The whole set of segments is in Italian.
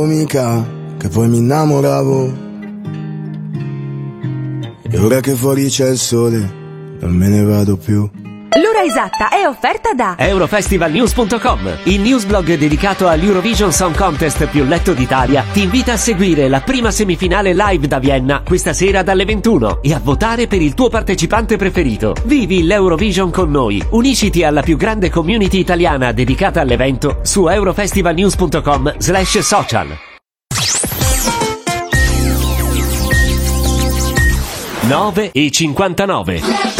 Mica che poi mi innamoravo, e ora che fuori c'è il sole non me ne vado più. L'ora esatta è offerta da Eurofestivalnews.com, il newsblog dedicato all'Eurovision Song Contest più letto d'Italia. Ti invita a seguire la prima semifinale live da Vienna questa sera dalle 21 e a votare per il tuo partecipante preferito. Vivi l'Eurovision con noi, unisciti alla più grande community italiana dedicata all'evento su eurofestivalnews.com/social. 9:59.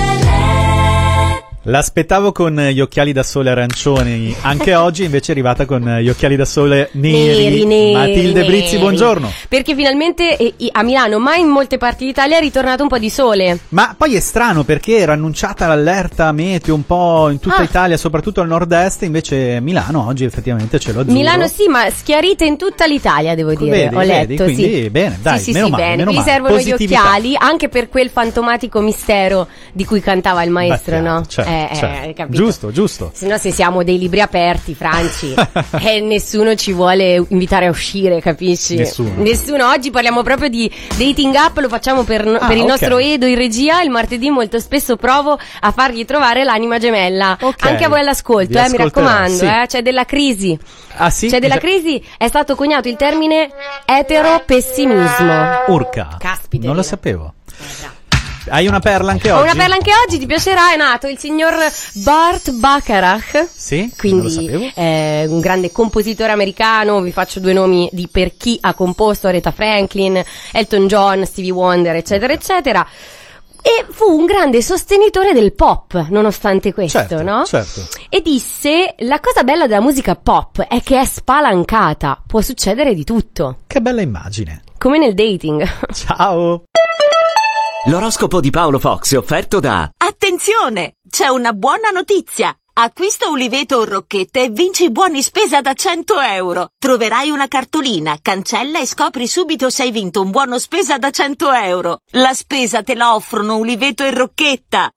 L'aspettavo con gli occhiali da sole arancioni anche oggi, invece è arrivata con gli occhiali da sole neri. Matilde Brizzi, buongiorno. Perché finalmente a Milano, ma in molte parti d'Italia, è ritornato un po' di sole. Ma poi è strano perché era annunciata l'allerta meteo un po' in tutta Italia, soprattutto al nord-est, invece Milano oggi effettivamente ce l'ho azzurro. Milano sì, ma schiarite in tutta l'Italia, devo dire. Ho letto, quindi sì. Bene, dai, sì, meno sì, male, bene. meno Vi male. servono Positività. gli occhiali anche per quel fantomatico mistero di cui cantava il maestro, no? Certo. Capito? Giusto. Se no, se siamo dei libri aperti, Franci, nessuno ci vuole invitare a uscire, capisci? Nessuno. Oggi parliamo proprio di dating app, lo facciamo per il nostro Edo in regia. Il martedì molto spesso provo a fargli trovare l'anima gemella. Anche a voi all'ascolto, mi raccomando, sì. C'è della crisi. Ah sì? C'è della crisi, è stato coniato il termine eteropessimismo. Urca. Caspita. Non lo sapevo. Hai una perla anche oggi? Ho una perla anche oggi, ti piacerà, è nato il signor Burt Bacharach. Sì, quindi un grande compositore americano. Vi faccio due nomi per chi ha composto: Aretha Franklin, Elton John, Stevie Wonder, eccetera, eccetera. E fu un grande sostenitore del pop, nonostante questo, certo, no? Certo. E disse: la cosa bella della musica pop è che è spalancata, può succedere di tutto. Che bella immagine. Come nel dating. Ciao. L'oroscopo di Paolo Fox è offerto da... Attenzione! C'è una buona notizia! Acquista Uliveto o Rocchette e vinci buoni spesa da 100 €. Troverai una cartolina, cancella e scopri subito se hai vinto un buono spesa da 100 €. La spesa te la offrono Uliveto e Rocchetta.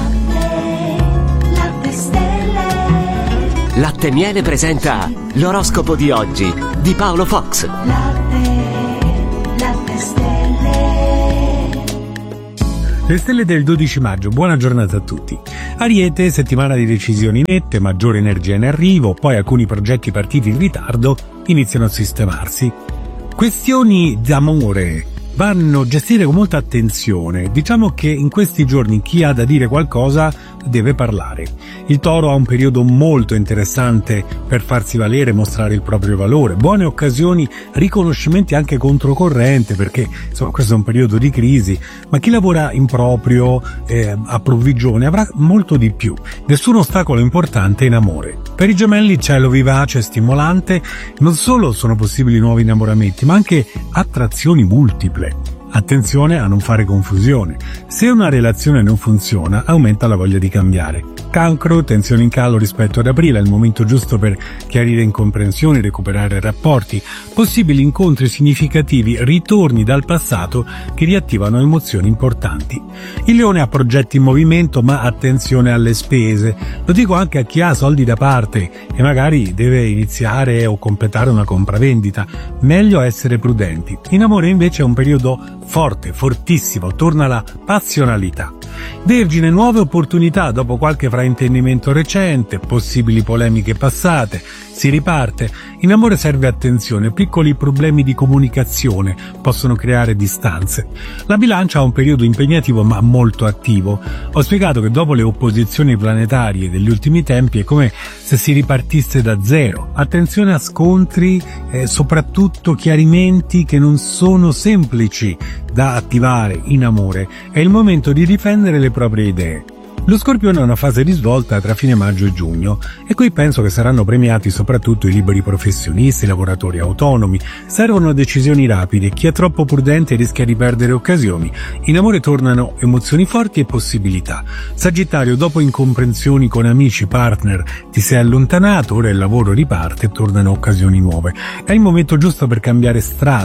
Latte Stelle. Latte Miele presenta l'oroscopo di oggi di Paolo Fox. Latte Stelle. Le stelle del 12 maggio, buona giornata a tutti. Ariete, settimana di decisioni nette, maggiore energia in arrivo, poi alcuni progetti partiti in ritardo iniziano a sistemarsi. Questioni d'amore vanno gestite con molta attenzione. Diciamo che in questi giorni chi ha da dire qualcosa deve parlare. Il Toro ha un periodo molto interessante per farsi valere e mostrare il proprio valore. Buone occasioni, riconoscimenti anche controcorrente, perché insomma questo è un periodo di crisi, ma chi lavora in proprio a provvigione avrà molto di più. Nessun ostacolo importante in amore. Per i Gemelli cielo vivace e stimolante, non solo sono possibili nuovi innamoramenti, ma anche attrazioni multiple. Attenzione a non fare confusione. Se una relazione non funziona, aumenta la voglia di cambiare. Cancro, tensione in calo rispetto ad aprile, è il momento giusto per chiarire incomprensioni, recuperare rapporti, possibili incontri significativi, ritorni dal passato che riattivano emozioni importanti. Il Leone ha progetti in movimento, ma attenzione alle spese. Lo dico anche a chi ha soldi da parte e magari deve iniziare o completare una compravendita. Meglio essere prudenti. In amore invece è un periodo forte, fortissimo, torna la passionalità. Vergine, nuove opportunità dopo qualche fraintendimento recente, possibili polemiche passate, si riparte. In amore serve attenzione, piccoli problemi di comunicazione possono creare distanze. La Bilancia ha un periodo impegnativo ma molto attivo. Ho spiegato che dopo le opposizioni planetarie degli ultimi tempi è come se si ripartisse da zero. Attenzione a scontri e soprattutto chiarimenti che non sono semplici da attivare in amore. È il momento di difendere le proprie idee. Lo Scorpione è una fase di svolta tra fine maggio e giugno e qui penso che saranno premiati soprattutto i liberi professionisti, i lavoratori autonomi. Servono decisioni rapide, chi è troppo prudente rischia di perdere occasioni. In amore tornano emozioni forti e possibilità. Sagittario, dopo incomprensioni con amici, partner, ti sei allontanato, ora il lavoro riparte e tornano occasioni nuove. È il momento giusto per cambiare strada,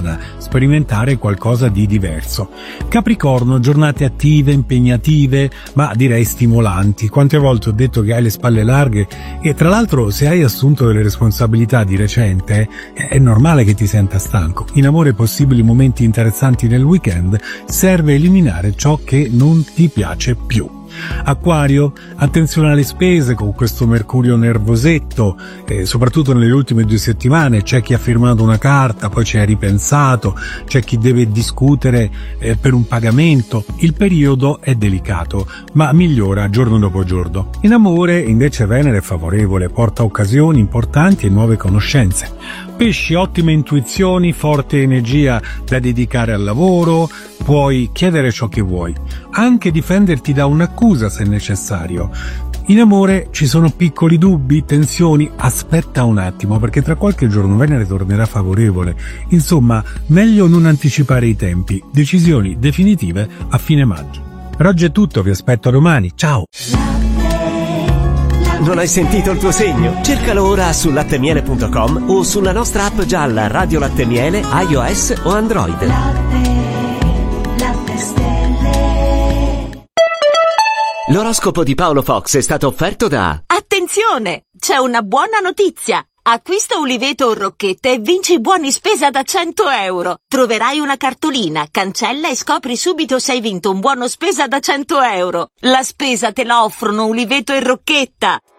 sperimentare qualcosa di diverso. Capricorno, giornate attive, impegnative, ma direi stimolanti. Quante volte ho detto che hai le spalle larghe e tra l'altro se hai assunto delle responsabilità di recente è normale che ti senta stanco. In amore possibili momenti interessanti nel weekend, serve eliminare ciò che non ti piace più. Acquario, attenzione alle spese con questo mercurio nervosetto, soprattutto nelle ultime 2 settimane c'è chi ha firmato una carta, poi ci ha ripensato, c'è chi deve discutere per un pagamento. Il periodo è delicato, ma migliora giorno dopo giorno. In amore invece Venere è favorevole, porta occasioni importanti e nuove conoscenze. Pesci, ottime intuizioni, forte energia da dedicare al lavoro, puoi chiedere ciò che vuoi, anche difenderti da un'accusa se necessario. In amore ci sono piccoli dubbi, tensioni, aspetta un attimo perché tra qualche giorno Venere tornerà favorevole. Insomma, meglio non anticipare i tempi, decisioni definitive a fine maggio. Per oggi è tutto, vi aspetto domani, ciao! Non hai sentito il tuo segno? Cercalo ora su lattemiele.com o sulla nostra app gialla Radio Latte Miele, iOS o Android. Latte Stelle. L'oroscopo di Paolo Fox è stato offerto da... Attenzione! C'è una buona notizia! Acquista Uliveto o Rocchette e vinci buoni spesa da 100 euro. Troverai una cartolina, cancella e scopri subito se hai vinto un buono spesa da 100 euro. La spesa te la offrono Uliveto e Rocchetta.